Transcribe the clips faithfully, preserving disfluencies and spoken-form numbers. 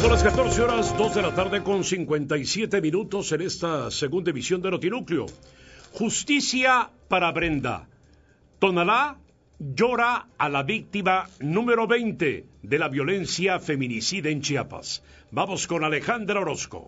Son las catorce horas, dos de la tarde con cincuenta y siete minutos en esta segunda emisión de Notinúcleo. Justicia para Brenda. Tonalá llora a la víctima número veinte de la violencia feminicida en Chiapas. Vamos con Alejandra Orozco.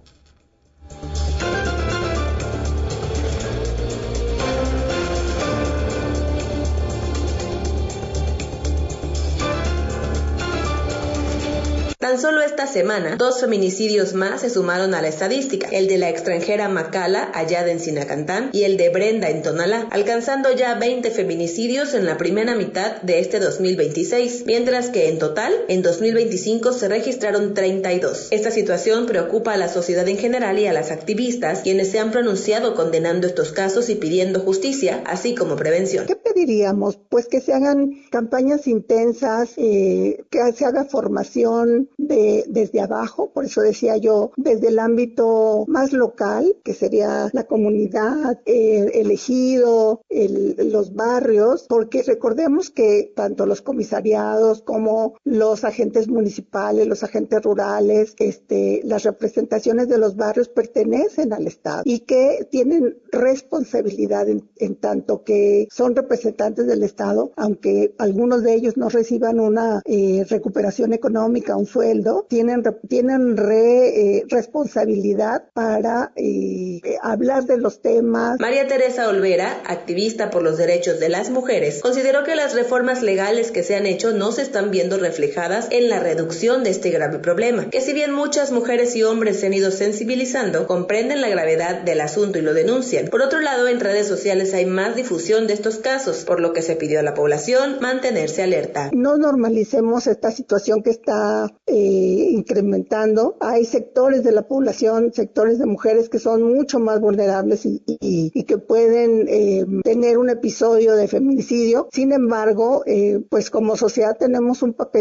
Tan solo esta semana, dos feminicidios más se sumaron a la estadística, el de la extranjera Macala, hallada en Sinacantán, y el de Brenda en Tonalá, alcanzando ya veinte feminicidios en la primera mitad de este dos mil veintiséis, mientras que en total, en dos mil veinticinco se registraron treinta y dos. Esta situación preocupa a la sociedad en general y a las activistas, quienes se han pronunciado condenando estos casos y pidiendo justicia, así como prevención. ¿Qué pediríamos? Pues que se hagan campañas intensas, eh, que se haga formación de desde abajo, por eso decía yo, desde el ámbito más local, que sería la comunidad, eh, el ejido, el, los barrios, porque recordemos que tanto los comisariados como los agentes municipales, los agentes rurales, este, las representaciones de los barrios pertenecen al Estado y que tienen responsabilidad en, en tanto que son representantes del Estado, aunque algunos de ellos no reciban una eh, recuperación económica, un sueldo, tienen tienen re, eh, responsabilidad para eh, hablar de los temas. María Teresa Olvera, activista por los derechos de las mujeres, consideró que las reformas legales que se han hecho no se están viendo reflejadas en la reducción de este grave problema, que si bien muchas mujeres y hombres se han ido sensibilizando, comprenden la gravedad del asunto y lo denuncian. Por otro lado, en redes sociales hay más difusión de estos casos, por lo que se pidió a la población mantenerse alerta. No normalicemos esta situación que está Eh, incrementando. Hay sectores de la población, sectores de mujeres que son mucho más vulnerables y, y, y que pueden eh, tener un episodio de feminicidio. Sin embargo, eh, pues como sociedad tenemos un papel